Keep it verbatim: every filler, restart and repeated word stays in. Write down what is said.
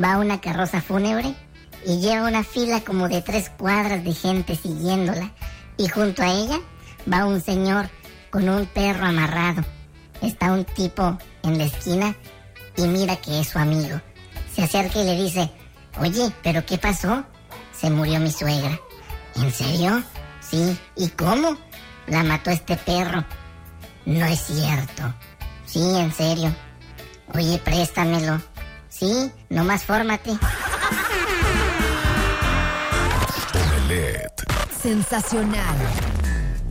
va una carroza fúnebre y lleva una fila como de tres cuadras de gente siguiéndola. Y junto a ella va un señor con un perro amarrado. Está un tipo en la esquina y mira que es su amigo. Se acerca y le dice: oye, ¿pero qué pasó? Se murió mi suegra. ¿En serio? Sí. ¿Y cómo? La mató este perro. No es cierto. Sí, en serio. Oye, préstamelo. Sí, nomás fórmate. Omelet. Sensacional.